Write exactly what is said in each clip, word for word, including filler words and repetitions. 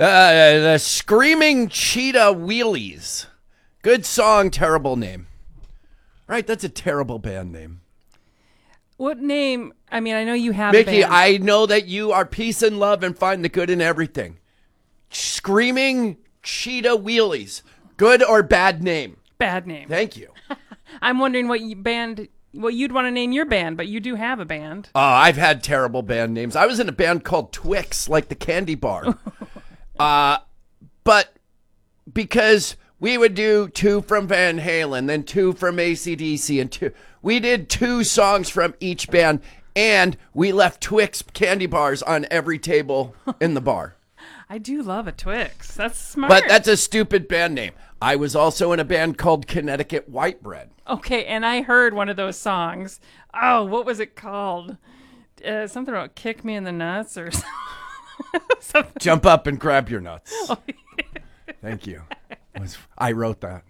Uh, the Screaming Cheetah Wheelies. Good song, terrible name. Right, that's a terrible band name. What name? I mean, I know you have Mickey, a band. I know that you are peace and love and find the good in everything. Screaming Cheetah Wheelies. Good or bad name? Bad name. Thank you. I'm wondering what you band, what you'd want to name your band, but you do have a band. Oh, I've had terrible band names. I was in a band called Twix, like the candy bar. uh, but because we would do two from Van Halen, then two from A C D C, and two. We did two songs from each band, and we left Twix candy bars on every table in the bar. I do love a Twix. That's smart. But that's a stupid band name. I was also in a band called Connecticut White Bread. Okay, and I heard one of those songs. Oh, what was it called? Uh, something about "Kick Me in the Nuts" or something. Jump up and grab your nuts. Oh, yeah. Thank you. Was, I wrote that.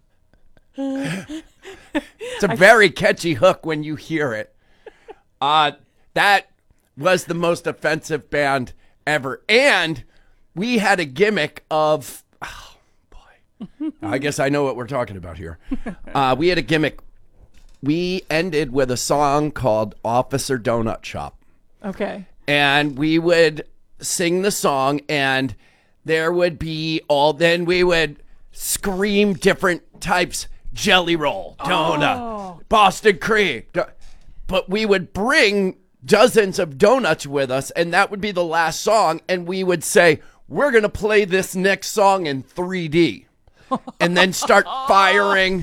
It's a very catchy hook when you hear it. Uh, that was the most offensive band ever. And we had a gimmick of, oh boy, I guess I know what we're talking about here. Uh, we had a gimmick. We ended with a song called Officer Donut Shop. Okay. And we would sing the song, and there would be all, then we would scream different types. Jelly roll, donut, oh. Boston cream. But we would bring dozens of donuts with us, and that would be the last song. And we would say, we're going to play this next song in three D. And then start firing,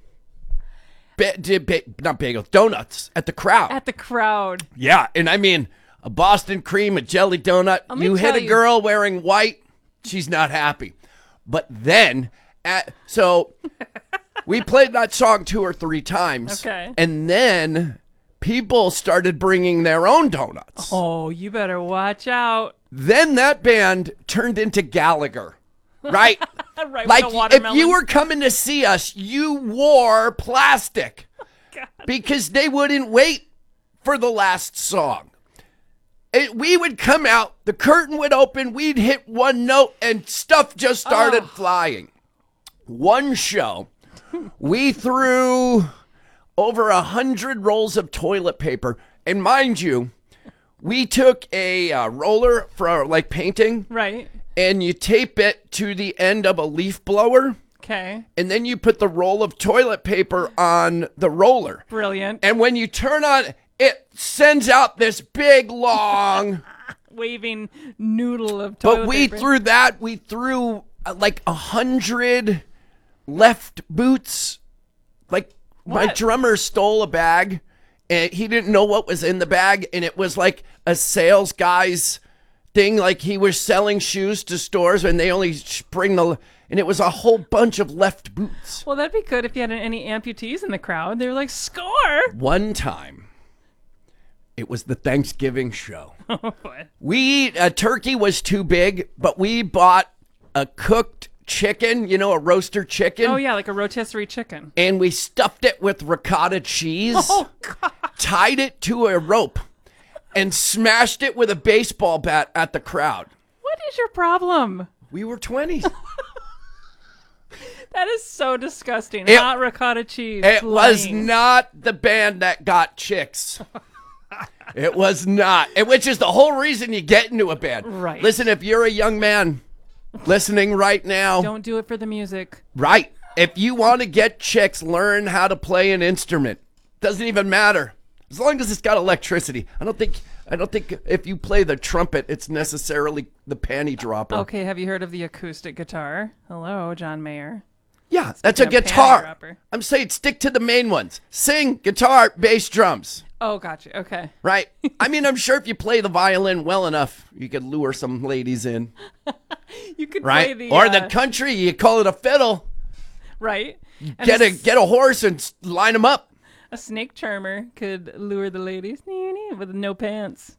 ba- ba- not bagels, donuts at the crowd. At the crowd. Yeah. And I mean, a Boston cream, a jelly donut. You hit a you. girl wearing white, she's not happy. But then, at, so... we played that song two or three times. Okay. And then people started bringing their own donuts. Oh, you better watch out. Then that band turned into Gallagher, right? Right, like with if you were coming to see us, you wore plastic oh, because they wouldn't wait for the last song. It, we would come out, the curtain would open, we'd hit one note, and stuff just started oh. flying. One show... we threw over a hundred rolls of toilet paper. And mind you, we took a uh, roller for like painting. Right. And you tape it to the end of a leaf blower. Okay. And then you put the roll of toilet paper on the roller. Brilliant. And when you turn on, it sends out this big, long... waving noodle of toilet paper. But we paper. threw that. We threw uh, like a hundred... left boots. Like what? My drummer stole a bag and he didn't know what was in the bag, and it was like a sales guy's thing, like he was selling shoes to stores and they only bring the, and it was a whole bunch of left boots. Well, that'd be good if you had any amputees in the crowd. They were like, score. One time it was the Thanksgiving show. Oh, boy. We a turkey was too big, but we bought a cooked chicken, you know, a roaster chicken. Oh, yeah, like a rotisserie chicken. And we stuffed it with ricotta cheese, oh, God. tied it to a rope, and smashed it with a baseball bat at the crowd. What is your problem? We were twenty. That is so disgusting. It, Hot ricotta cheese. It flying. was not the band that got chicks. It was not. And which is the whole reason you get into a band. Right. Listen, if you're a young man listening right now. Don't do it for the music. Right. If you want to get chicks, learn how to play an instrument. Doesn't even matter. As long as it's got electricity. I don't think I don't think if you play the trumpet, it's necessarily the panty dropper. Okay, have you heard of the acoustic guitar? Hello, John Mayer. Yeah, that's a guitar. I'm saying stick to the main ones. Sing, guitar, bass, drums. Oh, gotcha. Okay. Right. I mean, I'm sure if you play the violin well enough, you could lure some ladies in. You could right? play the or uh, the country, you call it a fiddle. Right. And get a, a get a horse and line them up. A snake charmer could lure the ladies with no pants.